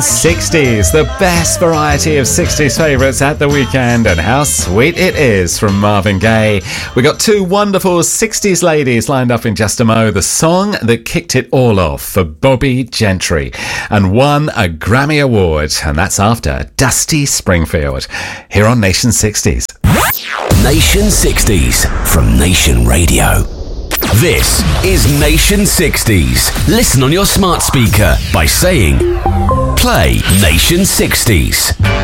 60s, the best variety of 60s favourites at the weekend, and how sweet it is from Marvin Gaye. We got two wonderful 60s ladies lined up in just a mo. The song that kicked it all off for Bobbie Gentry and won a Grammy Award, and that's after Dusty Springfield. Here on Nation 60s. Nation 60s from Nation Radio. This is Nation 60s. Listen on your smart speaker by saying, play Nation 60s.